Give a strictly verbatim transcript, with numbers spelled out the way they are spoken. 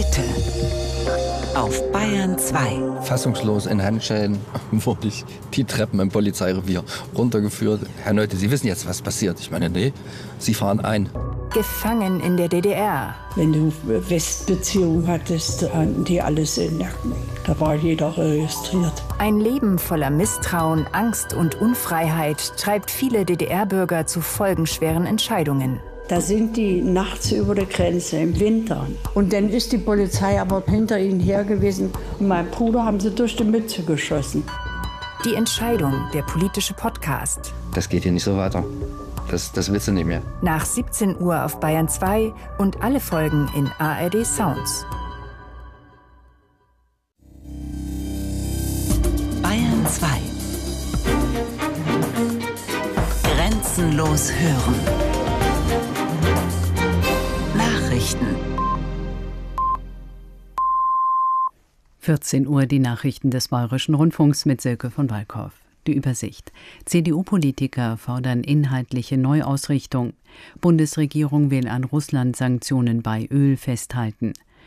Heute auf Bayern zwei. Fassungslos in Handschellen wurde ich die Treppen im Polizeirevier runtergeführt. Herr Neute, Sie wissen jetzt, was passiert. Ich meine, nee, Sie fahren ein. Gefangen in der D D R. Wenn du Westbeziehungen hattest, hatten die alles in Nacken. Da war jeder registriert. Ein Leben voller Misstrauen, Angst und Unfreiheit treibt viele D D R-Bürger zu folgenschweren Entscheidungen. Da sind die nachts über der Grenze im Winter. Und dann ist die Polizei aber hinter ihnen her gewesen. Und meinen Bruder haben sie durch die Mütze geschossen. Die Entscheidung, der politische Podcast. Das geht hier nicht so weiter. Das, das willst du nicht mehr. Nach siebzehn Uhr auf Bayern zwei und alle Folgen in A R D Sounds. Bayern zwei. Grenzenlos hören. Nachrichten. vierzehn Uhr die Nachrichten des Bayerischen Rundfunks mit Silke von Walkhoff. Die Übersicht. C D U-Politiker fordern inhaltliche Neuausrichtung. Bundesregierung will an Russland-Sanktionen bei Öl festhalten.